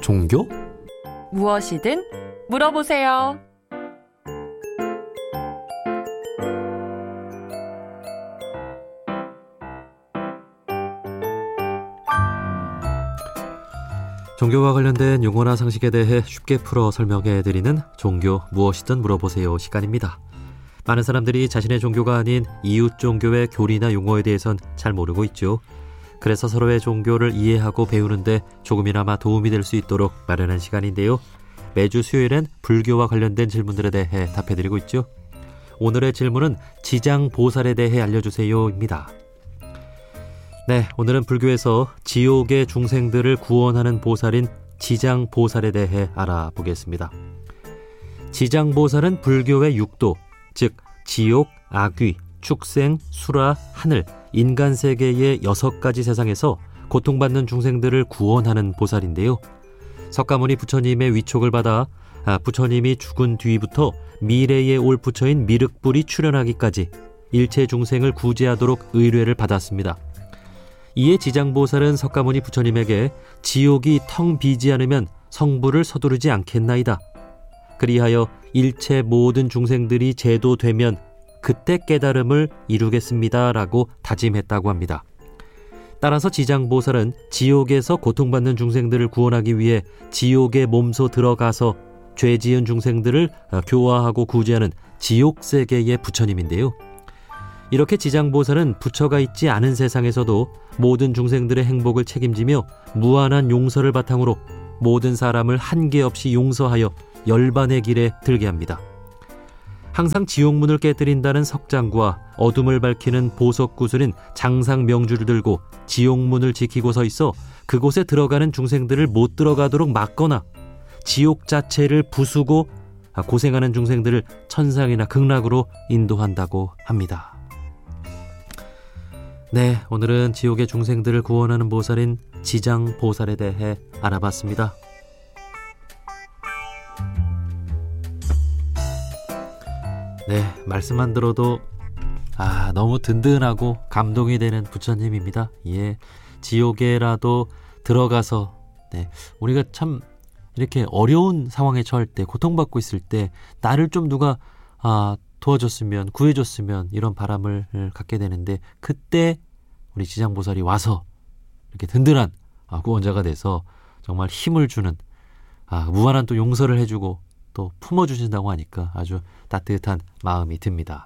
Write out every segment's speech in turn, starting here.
종교? 무엇이든 물어보세요. 종교와 관련된 용어나 상식에 대해 쉽게 풀어 설명해드리는 종교 무엇이든 물어보세요 시간입니다. 많은 사람들이 자신의 종교가 아닌 이웃 종교의 교리나 용어에 대해선 잘 모르고 있죠. 그래서 서로의 종교를 이해하고 배우는데 조금이나마 도움이 될 수 있도록 마련한 시간인데요. 매주 수요일엔 불교와 관련된 질문들에 대해 답해드리고 있죠. 오늘의 질문은 지장보살에 대해 알려주세요입니다. 네, 오늘은 불교에서 지옥의 중생들을 구원하는 보살인 지장보살에 대해 알아보겠습니다. 지장보살은 불교의 6도, 즉 지옥, 아귀, 축생, 수라, 하늘, 인간 세계의 6가지 세상에서 고통받는 중생들을 구원하는 보살인데요. 석가모니 부처님의 위촉을 받아 부처님이 죽은 뒤부터 미래에 올 부처인 미륵불이 출현하기까지 일체 중생을 구제하도록 의뢰를 받았습니다. 이에 지장보살은 석가모니 부처님에게 지옥이 텅 비지 않으면 성불을 서두르지 않겠나이다. 그리하여 일체 모든 중생들이 제도되면 그때 깨달음을 이루겠습니다 라고 다짐했다고 합니다. 따라서 지장보살은 지옥에서 고통받는 중생들을 구원하기 위해 지옥의 몸소 들어가서 죄 지은 중생들을 교화하고 구제하는 지옥세계의 부처님인데요. 이렇게 지장보살은 부처가 있지 않은 세상에서도 모든 중생들의 행복을 책임지며 무한한 용서를 바탕으로 모든 사람을 한계 없이 용서하여 열반의 길에 들게 합니다. 항상 지옥문을 깨뜨린다는 석장과 어둠을 밝히는 보석구슬인 장상명주를 들고 지옥문을 지키고 서 있어 그곳에 들어가는 중생들을 못 들어가도록 막거나 지옥 자체를 부수고 고생하는 중생들을 천상이나 극락으로 인도한다고 합니다. 네, 오늘은 지옥의 중생들을 구원하는 보살인 지장보살에 대해 알아봤습니다. 네, 말씀만 들어도 너무 든든하고 감동이 되는 부처님입니다. 예, 지옥에라도 들어가서 우리가 참 이렇게 어려운 상황에 처할 때, 고통받고 있을 때 나를 좀 누가 도와줬으면, 구해줬으면 이런 바람을 갖게 되는데, 그때 우리 지장보살이 와서 이렇게 든든한 구원자가 돼서 정말 힘을 주는, 무한한 또 용서를 해주고 또 품어주신다고 하니까 아주 따뜻한 마음이 듭니다.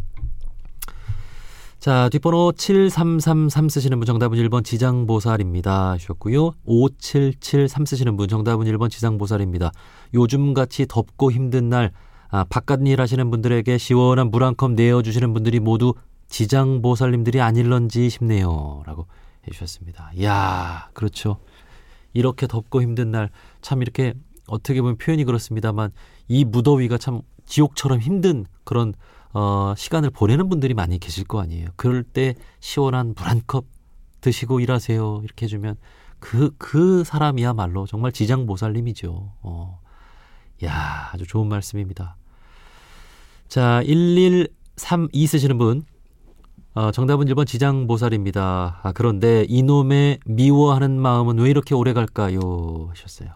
자, 뒷번호 7333 쓰시는 분 정답은 1번 지장보살입니다 하셨고요. 5773 쓰시는 분 정답은 1번 지장보살입니다. 요즘같이 덥고 힘든 날 바깥 일 하시는 분들에게 시원한 물 한 컵 내어주시는 분들이 모두 지장보살님들이 아닐런지 싶네요 라고 해주셨습니다. 이야, 그렇죠. 이렇게 덥고 힘든 날 참 이렇게 어떻게 보면 표현이 그렇습니다만 이 무더위가 참 지옥처럼 힘든 그런 시간을 보내는 분들이 많이 계실 거 아니에요. 그럴 때 시원한 물 한 컵 드시고 일하세요 이렇게 해주면 그 사람이야말로 정말 지장보살님이죠. 이야, 아주 좋은 말씀입니다. 자, 1132 쓰시는 분 정답은 1번 지장보살입니다. 그런데 이놈의 미워하는 마음은 왜 이렇게 오래 갈까요 하셨어요.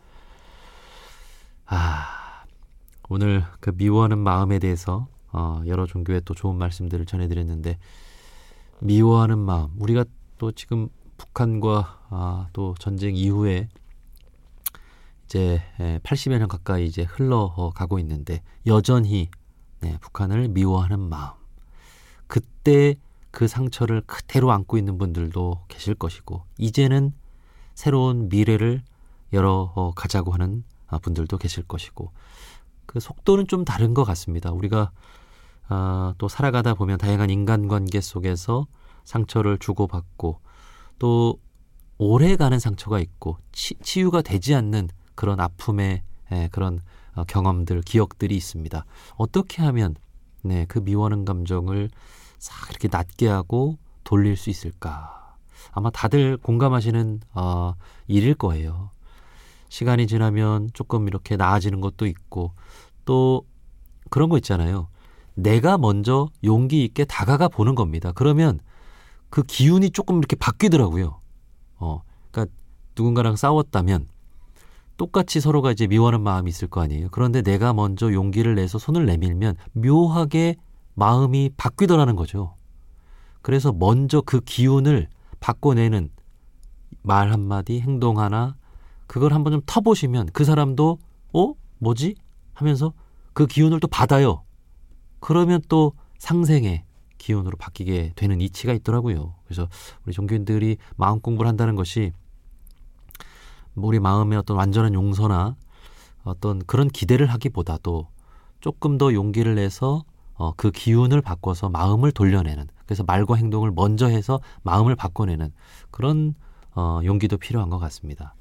오늘 그 미워하는 마음에 대해서 여러 종교의 또 좋은 말씀들을 전해드렸는데, 미워하는 마음, 우리가 또 지금 북한과 또 전쟁 이후에 이제 80여 년 가까이 이제 흘러가고 있는데 여전히 북한을 미워하는 마음, 그때 그 상처를 그대로 안고 있는 분들도 계실 것이고, 이제는 새로운 미래를 열어가자고 하는 분들도 계실 것이고, 그 속도는 좀 다른 것 같습니다. 우리가 또 살아가다 보면 다양한 인간관계 속에서 상처를 주고받고 또 오래가는 상처가 있고 치유가 되지 않는 그런 아픔의 그런 경험들, 기억들이 있습니다. 어떻게 하면 그 미워하는 감정을 싹 이렇게 낮게 하고 돌릴 수 있을까? 아마 다들 공감하시는 일일 거예요. 시간이 지나면 조금 이렇게 나아지는 것도 있고, 또 그런 거 있잖아요. 내가 먼저 용기 있게 다가가 보는 겁니다. 그러면 그 기운이 조금 이렇게 바뀌더라고요. 그러니까 누군가랑 싸웠다면 똑같이 서로가 이제 미워하는 마음이 있을 거 아니에요. 그런데 내가 먼저 용기를 내서 손을 내밀면 묘하게 마음이 바뀌더라는 거죠. 그래서 먼저 그 기운을 바꿔내는 말 한마디, 행동 하나, 그걸 한번 좀 터보시면 그 사람도 뭐지? 하면서 그 기운을 또 받아요. 그러면 또 상생의 기운으로 바뀌게 되는 이치가 있더라고요. 그래서 우리 종교인들이 마음 공부를 한다는 것이 우리 마음의 어떤 완전한 용서나 어떤 그런 기대를 하기보다도 조금 더 용기를 내서 그 기운을 바꿔서 마음을 돌려내는, 그래서 말과 행동을 먼저 해서 마음을 바꿔내는 그런 용기도 필요한 것 같습니다.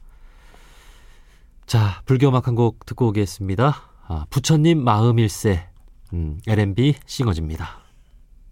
자, 불교 음악 한 곡 듣고 오겠습니다. 부처님 마음일세, R&B 싱어즈입니다.